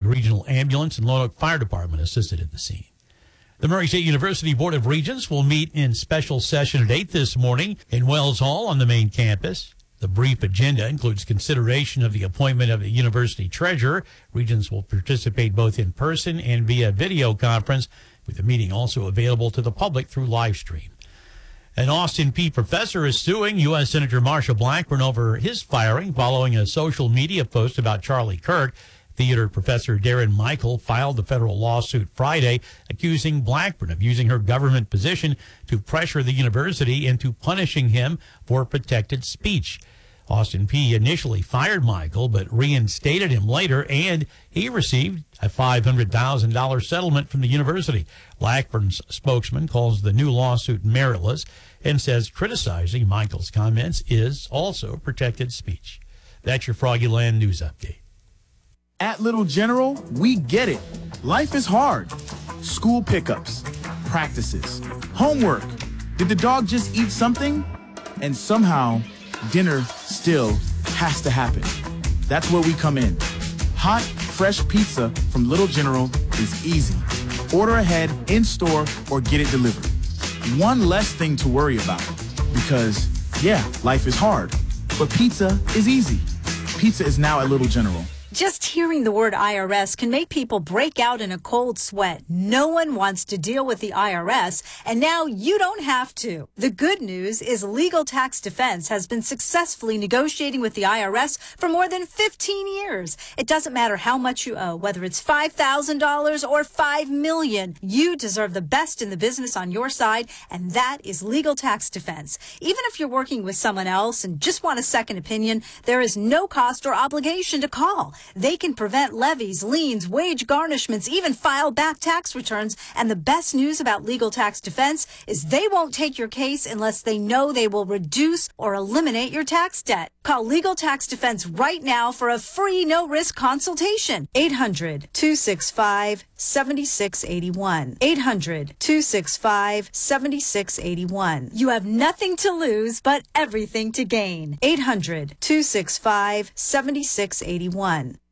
Regional Ambulance and Lonoke Fire Department assisted at the scene. The Murray State University Board of Regents will meet in special session at 8 this morning in Wells Hall on the main campus. The brief agenda includes consideration of the appointment of a university treasurer. Regents will participate both in person and via video conference, with the meeting also available to the public through live stream. An Austin Peay professor is suing U.S. Senator Marsha Blackburn over his firing following a social media post about Charlie Kirk. Theater professor Darren Michael filed the federal lawsuit Friday, accusing Blackburn of using her government position to pressure the university into punishing him for protected speech. Austin Peay initially fired Michael, but reinstated him later, and he received a $500,000 settlement from the university. Blackburn's spokesman calls the new lawsuit meritless and says criticizing Michael's comments is also protected speech. That's your Froggy Land News Update. At Little General, we get it. Life is hard. School pickups, practices, homework. Did the dog just eat something? And somehow, dinner still has to happen. That's where we come in. Hot, fresh pizza from Little General is easy. Order ahead, in-store, or get it delivered. One less thing to worry about. Because, yeah, life is hard. But pizza is easy. Pizza is now at Little General. Just hearing the word IRS can make people break out in a cold sweat. No one wants to deal with the IRS, and now you don't have to. The good news is Legal Tax Defense has been successfully negotiating with the IRS for more than 15 years. It doesn't matter how much you owe, whether it's $5,000 or $5 million. You deserve the best in the business on your side, and that is Legal Tax Defense. Even if you're working with someone else and just want a second opinion, there is no cost or obligation to call. They can prevent levies, liens, wage garnishments, even file back tax returns. And the best news about Legal Tax Defense is they won't take your case unless they know they will reduce or eliminate your tax debt. Call Legal Tax Defense right now for a free no-risk consultation. 800-265-7681. 800-265-7681. You have nothing to lose but everything to gain. 800-265-7681.